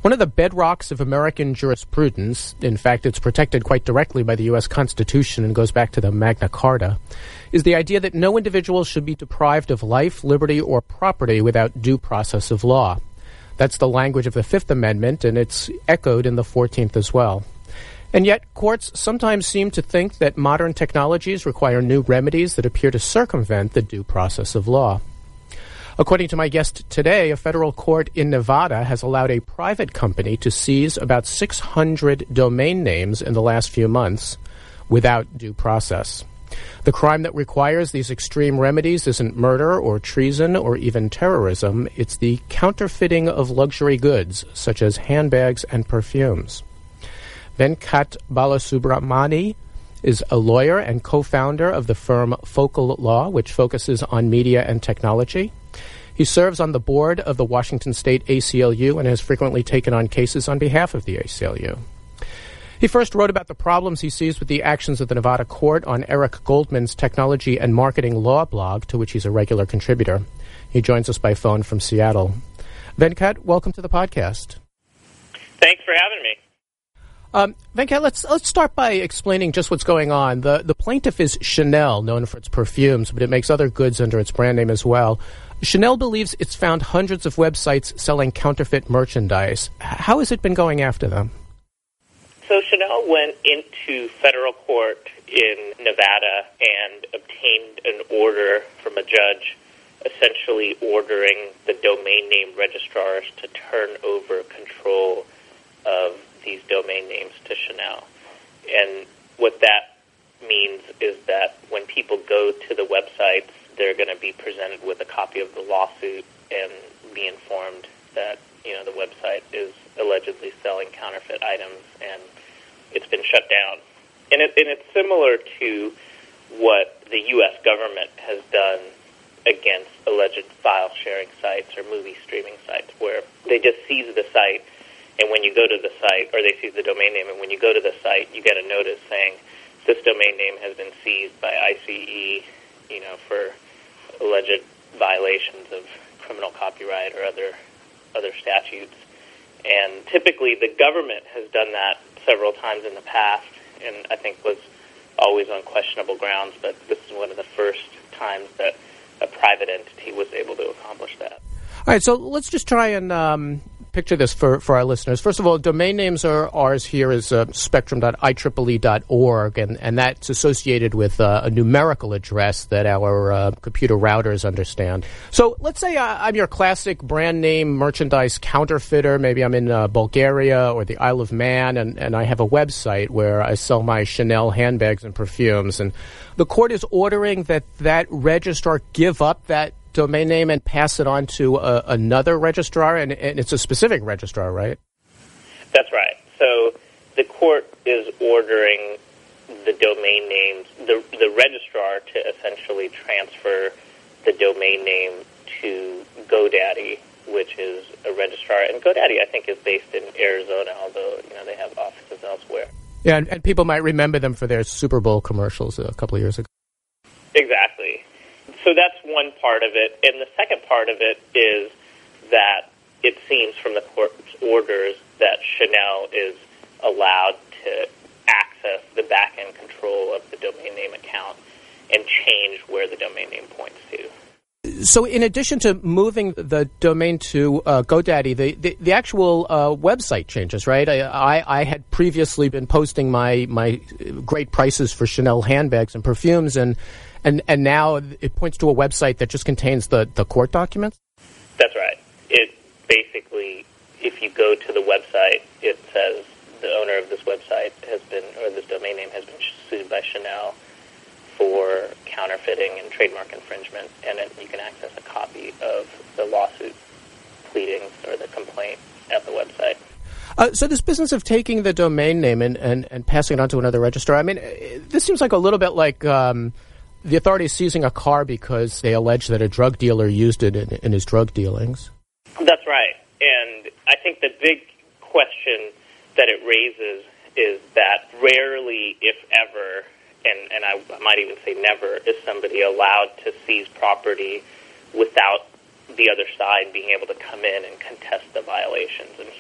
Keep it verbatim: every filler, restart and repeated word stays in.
One of the bedrocks of American jurisprudence, in fact, it's protected quite directly by the U S Constitution and goes back to the Magna Carta, is the idea that no individual should be deprived of life, liberty, or property without due process of law. That's the language of the Fifth Amendment, and it's echoed in the fourteenth as well. And yet, courts sometimes seem to think that modern technologies require new remedies that appear to circumvent the due process of law. According to my guest today, a federal court in Nevada has allowed a private company to seize about six hundred domain names in the last few months without due process. The crime that requires these extreme remedies isn't murder or treason or even terrorism. It's the counterfeiting of luxury goods, such as handbags and perfumes. Venkat Balasubramani is a lawyer and co-founder of the firm Focal Law, which focuses on media and technology. He serves on the board of the Washington State A C L U and has frequently taken on cases on behalf of the A C L U. He first wrote about the problems he sees with the actions of the Nevada court on Eric Goldman's technology and marketing law blog, to which he's a regular contributor. He joins us by phone from Seattle. Venkat, welcome to the podcast. Thanks for having me. Um, Venkat, let's let's start by explaining just what's going on. The the plaintiff is Chanel, known for its perfumes, but it makes other goods under its brand name as well. Chanel believes it's found hundreds of websites selling counterfeit merchandise. How has it been going after them? So Chanel went into federal court in Nevada and obtained an order from a judge essentially ordering the domain name registrars to turn over control of these domain names to Chanel. And what that means is that when people go to the websites, they're going to be presented with a copy of the lawsuit and be informed that, you know, the website is allegedly selling counterfeit items and it's been shut down. And, it, and it's similar to what the U S government has done against alleged file-sharing sites or movie streaming sites, where they just seize the site, and when you go to the site, or they seize the domain name, and when you go to the site, you get a notice saying, this domain name has been seized by I C E, you know, for alleged violations of criminal copyright or other other statutes. And typically the government has done that several times in the past, and I think was always on questionable grounds, but this is one of the first times that a private entity was able to accomplish that. All right, so let's just try and um, picture this for, for our listeners. First of all, domain names are ours here is uh, spectrum dot I triple E dot org, and, and that's associated with uh, a numerical address that our uh, computer routers understand. So let's say uh, I'm your classic brand name merchandise counterfeiter. Maybe I'm in uh, Bulgaria or the Isle of Man, and, and I have a website where I sell my Chanel handbags and perfumes. And the court is ordering that that registrar give up that domain name and pass it on to uh, another registrar, and, and it's a specific registrar, right? That's right. So the court is ordering the domain names, the, the registrar to essentially transfer the domain name to GoDaddy, which is a registrar. And GoDaddy, I think, is based in Arizona, although, you know, they have offices elsewhere. Yeah, and, and people might remember them for their Super Bowl commercials a couple of years ago. Exactly. So that's one part of it. And the second part of it is that it seems from the court's orders that Chanel is allowed to access the back-end control of the domain name account and change where the domain name points to. So in addition to moving the domain to uh, GoDaddy, the, the, the actual uh, website changes, right? I, I, I had previously been posting my, my great prices for Chanel handbags and perfumes, and And and now it points to a website that just contains the, the court documents? That's right. It basically, if you go to the website, it says the owner of this website has been, or this domain name has been sued by Chanel for counterfeiting and trademark infringement, and it, you can access a copy of the lawsuit pleadings or the complaint at the website. Uh, so this business of taking the domain name and, and, and passing it on to another registrar, I mean, this seems like a little bit like Um, the authorities seizing a car because they allege that a drug dealer used it in, in his drug dealings. That's right. And I think the big question that it raises is that rarely, if ever, and, and I might even say never, is somebody allowed to seize property without the other side being able to come in and contest the violations. And